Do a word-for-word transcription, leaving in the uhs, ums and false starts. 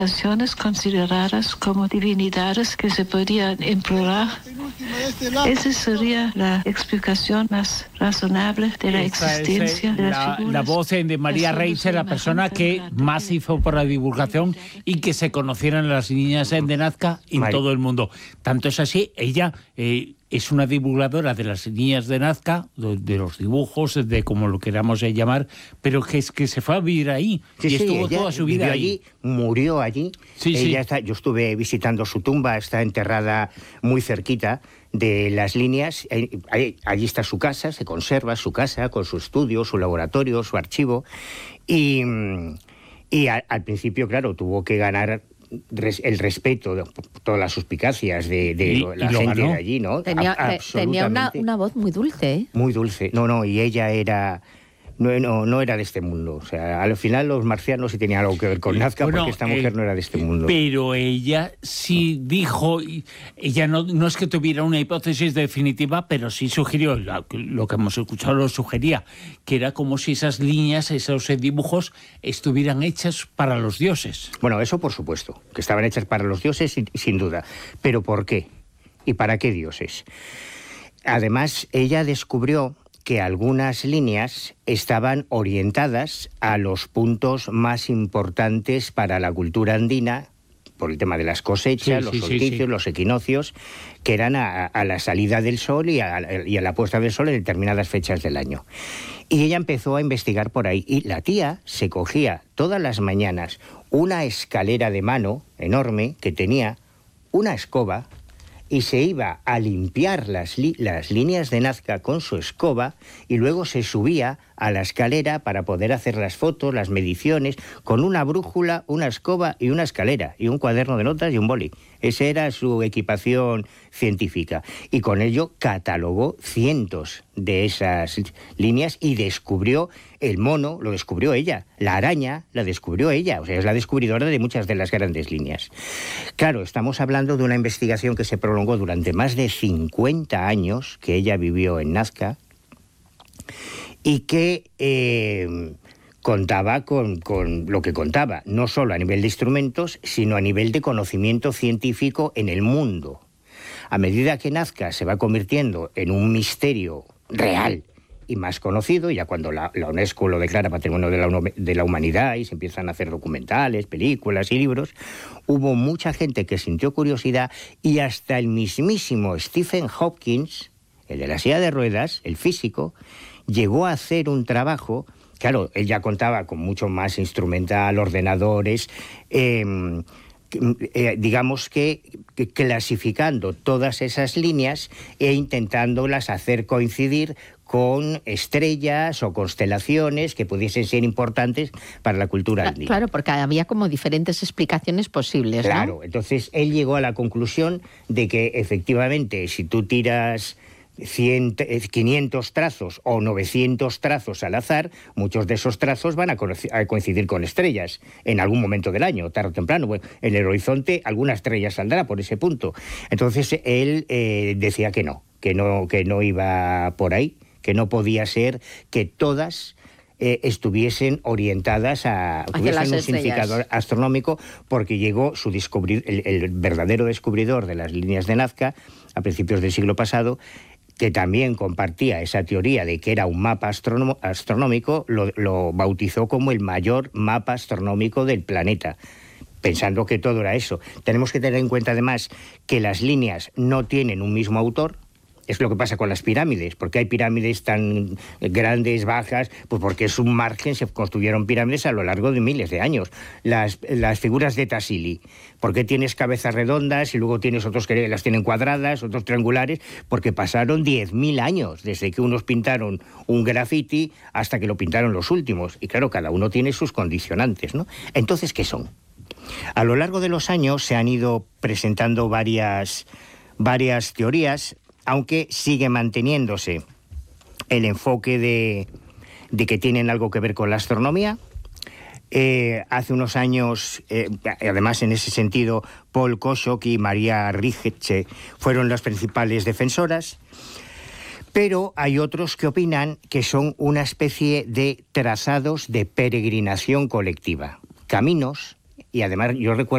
consideradas como divinidades que se podían implorar. Esa sería la explicación más razonable de la Esta existencia es, de las la, figuras. la voz de María Reiche, la persona que más hizo por la divulgación y que se conocieran las niñas de Nazca en Mari. todo el mundo. Tanto es así, ella eh, es una divulgadora de las niñas de Nazca, de, de los dibujos, de como lo queramos llamar, pero que es que se fue a vivir ahí Sí, y sí, estuvo ella toda su vida vivió ahí. allí, murió allí. Sí, sí. Ella está, yo estuve visitando su tumba, está enterrada muy cerquita de las líneas. Allí, allí está su casa, se conserva su casa con su estudio, su laboratorio, su archivo. Y, y a, al principio, claro, tuvo que ganar res, el respeto, de, todas las suspicacias de, de y, la y gente ganó. de allí, ¿no? Tenía, A, tenía una, una voz muy dulce, ¿eh? Muy dulce. No, no, y ella era... No, no, no era de este mundo. O sea, al final los marcianos sí tenían algo que ver con Nazca, Bueno, porque esta mujer eh, no era de este mundo. Pero ella sí dijo, ella no, no es que tuviera una hipótesis definitiva, pero sí sugirió, lo, lo que hemos escuchado lo sugería, que era como si esas líneas, esos dibujos, estuvieran hechas para los dioses. Bueno, eso por supuesto, que estaban hechas para los dioses, sin, sin duda. ¿Pero por qué? ¿Y para qué dioses? Además, ella descubrió que algunas líneas estaban orientadas a los puntos más importantes para la cultura andina, por el tema de las cosechas, sí, los sí, solsticios, sí, sí. los equinoccios, que eran a, a la salida del sol y a, y a la puesta del sol en determinadas fechas del año. Y ella empezó a investigar por ahí, y la tía se cogía todas las mañanas una escalera de mano enorme que tenía una escoba, y se iba a limpiar las, li las líneas de Nazca con su escoba y luego se subía a la escalera para poder hacer las fotos, las mediciones, con una brújula, una escoba y una escalera, y un cuaderno de notas y un boli. Esa era su equipación científica. Y con ello catalogó cientos de esas líneas y descubrió el mono, lo descubrió ella. La araña la descubrió ella. O sea, es la descubridora de muchas de las grandes líneas. Claro, estamos hablando de una investigación que se prolongó durante más de cincuenta años, que ella vivió en Nazca, y que eh, contaba con, con lo que contaba, no solo a nivel de instrumentos, sino a nivel de conocimiento científico en el mundo. A medida que Nazca se va convirtiendo en un misterio real y más conocido, ya cuando la, la UNESCO lo declara Patrimonio de la, de la Humanidad y se empiezan a hacer documentales, películas y libros, hubo mucha gente que sintió curiosidad y hasta el mismísimo Stephen Hawking, el de la silla de ruedas, el físico, llegó a hacer un trabajo. Claro, él ya contaba con mucho más instrumental, ordenadores, eh, eh, digamos que, que clasificando todas esas líneas e intentándolas hacer coincidir con estrellas o constelaciones que pudiesen ser importantes para la cultura andina. Claro, porque había como diferentes explicaciones posibles, ¿no? Claro, entonces él llegó a la conclusión de que efectivamente si tú tiras cien, quinientos trazos o novecientos trazos al azar, muchos de esos trazos van a coincidir con estrellas en algún momento del año, tarde o temprano. Bueno, en el horizonte alguna estrella saldrá por ese punto. Entonces él eh, decía que no, que no, que no iba por ahí, que no podía ser que todas eh, estuviesen orientadas a tuviesen un significado astronómico, porque llegó su descubrir, el, el verdadero descubridor de las líneas de Nazca a principios del siglo pasado, que también compartía esa teoría de que era un mapa astronómico, lo, lo bautizó como el mayor mapa astronómico del planeta, pensando que todo era eso. Tenemos que tener en cuenta además que las líneas no tienen un mismo autor. Es lo que pasa con las pirámides. ¿Por qué hay pirámides tan grandes, bajas? Pues porque es un margen, se construyeron pirámides a lo largo de miles de años. Las, las figuras de Tassili. ¿Por qué tienes cabezas redondas y luego tienes otros que las tienen cuadradas, otros triangulares? Porque pasaron diez mil años desde que unos pintaron un graffiti hasta que lo pintaron los últimos. Y claro, cada uno tiene sus condicionantes, ¿no? Entonces, ¿qué son? A lo largo de los años se han ido presentando varias, varias teorías, aunque sigue manteniéndose el enfoque de, de que tienen algo que ver con la astronomía. Eh, hace unos años, eh, además en ese sentido, Paul Kosok y María Rigetche fueron las principales defensoras, pero hay otros que opinan que son una especie de trazados de peregrinación colectiva, caminos, y además yo recuerdo